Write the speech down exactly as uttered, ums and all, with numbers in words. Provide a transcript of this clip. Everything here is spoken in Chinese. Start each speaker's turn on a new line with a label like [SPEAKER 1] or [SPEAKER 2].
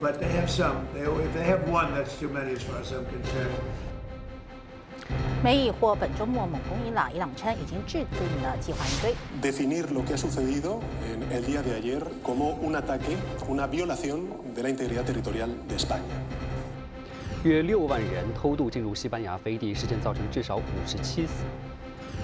[SPEAKER 1] But they have some. They, if they have one, that's too many as far as I'm concerned.
[SPEAKER 2] 美以或本周末猛攻伊朗，伊朗称已经制定了计划应对。
[SPEAKER 3] Definir lo que ha sucedido en el día de ayer como un ataque, una violación de la integridad territorial de España.
[SPEAKER 4] 约六万人偷渡进入西班牙飞地，事件造成至少五十七死。